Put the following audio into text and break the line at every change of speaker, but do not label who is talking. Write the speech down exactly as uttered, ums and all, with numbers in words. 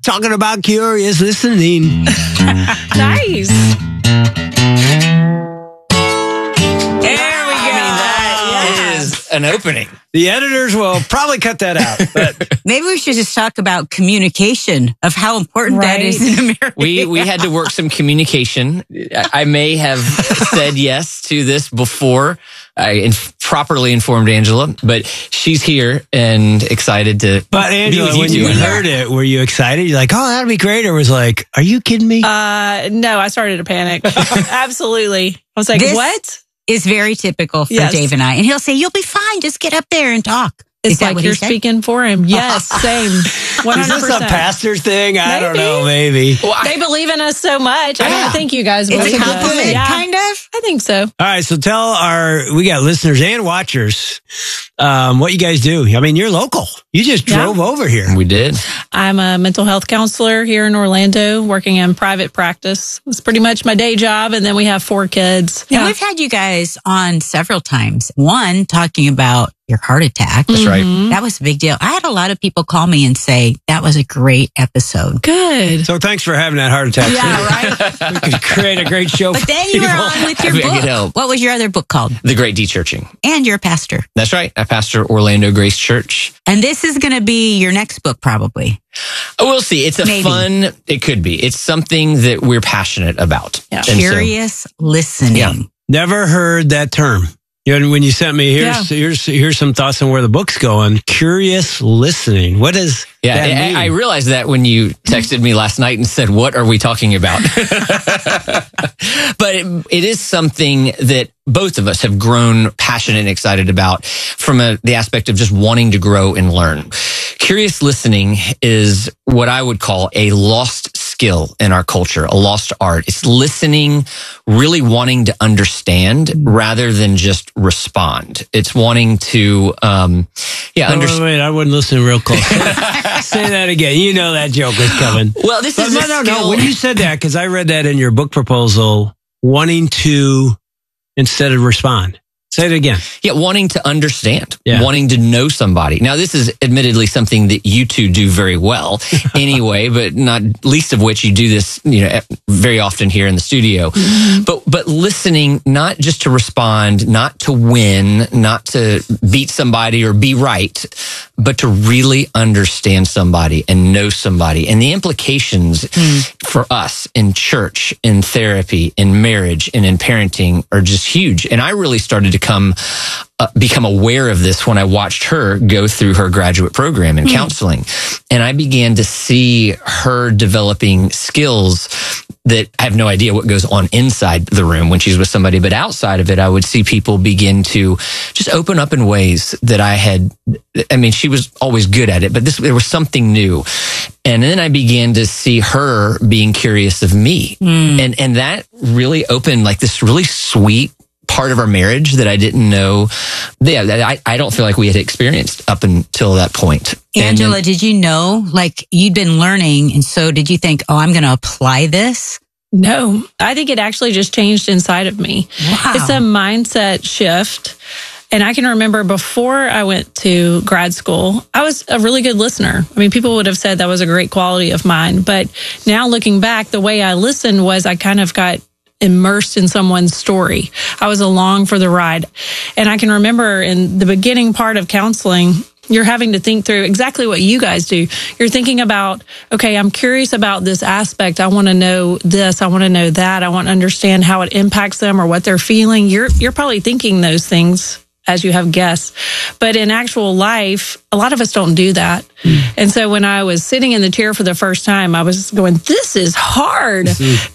talking about curious listening.
Nice.
An opening.
The editors will probably cut that out. But
maybe we should just talk about communication of how important
right.
that is in America.
We we had to work some communication. I may have said yes to this before I inf- properly informed Angela, but she's here and excited to.
But Angela,
be with
when
you
you
two.
heard it, were you excited? You're like, oh, that'd be great. Or was like, are you kidding me?
Uh, no, I started to panic. Absolutely. I was like,
This-
what?
Is very typical for
Yes.
Dave and I. And he'll say, you'll be fine. Just get up there and talk.
It's
Is that
like
what
you're
he said?
speaking for him. Yes, same. one
Is
hundred
this a
percent.
pastor thing? I don't
Maybe.
know. Maybe.
Well, I-
They believe in us so much. I
Yeah.
don't think you guys
It's
believe
a
in us.
compliment,
Yeah,
kind of.
I think so.
All right. So tell our, we got listeners and watchers, um, what you guys do. I mean, you're local. You just
Yeah.
drove over here.
we did.
I'm a mental health counselor here in Orlando, working in private practice. It's pretty much my day job. And then we have four kids.
And we've had you guys on several times. One, talking about your heart attack.
That's right.
Mhm.
That was a big deal. I had a lot of people call me and say, that was a great episode.
Good.
So thanks for having that heart attack.
Yeah, right?
We could create a great show.
But
for
then you were
people.
on with your
I could
book.
help.
What was your other book called?
The Great De-Churching.
And you're a pastor.
That's right. I pastor Orlando Grace Church.
And this is going to be your next book, probably.
Oh, we'll see. It's a
Maybe.
fun, it could be. It's something that we're passionate about.
Yeah.
And so-
Curious listening.
Yeah.
Never heard that term. You know, when you sent me, here's
Yeah.
here's here's some thoughts on where the book's going. Curious listening. What does
Yeah,
that mean?
I, I realized that when you texted me last night and said, "What are we talking about?" But it, it is something that both of us have grown passionate and excited about from a, the aspect of just wanting to grow and learn. Curious listening is what I would call a lost skill in our culture, a lost art. It's listening, really wanting to understand rather than just respond. It's wanting to, um, yeah,
Oh,
understand.
wait, wait, I wasn't listening real close. Say that again. You know that joke was coming.
Well, this
But
is a
no, no,
skill.
no. When you said that, because I read that in your book proposal, wanting to instead of respond. Say it again.
Yeah, wanting to understand,
Yeah.
wanting to know somebody. Now, this is admittedly something that you two do very well anyway, but not least of which you do this, you know, very often here in the studio.
Mm-hmm.
But but listening, not just to respond, not to win, not to beat somebody or be right, but to really understand somebody and know somebody. And the implications for us in church, in therapy, in marriage, and in parenting are just huge. And I really started to come uh, become aware of this when I watched her go through her graduate program in counseling. And I began to see her developing skills that I have no idea what goes on inside the room when she's with somebody, but outside of it, I would see people begin to just open up in ways that I had, I mean, she was always good at it, but this, there was something new. And then I began to see her being curious of me. And, and that really opened like this really sweet part of our marriage that I didn't know. Yeah, that I, I don't feel like we had experienced up until that point. And
Angela,
then-
did you know, like you'd been learning, and so did you think, oh, I'm going to apply this?
No, I think it actually just changed inside of me.
Wow.
It's a mindset shift. And I can remember before I went to grad school, I was a really good listener. I mean, people would have said that was a great quality of mine. But now looking back, the way I listened was I kind of got immersed in someone's story. I was along for the ride. And I can remember in the beginning part of counseling, you're having to think through exactly what you guys do. You're thinking about, okay, I'm curious about this aspect. I want to know this. I want to know that. I want to understand how it impacts them or what they're feeling. You're, you're probably thinking those things as you have guests. But in actual life, a lot of us don't do that. Mm. And so when I was sitting in the chair for the first time, I was going, this is hard. Mm.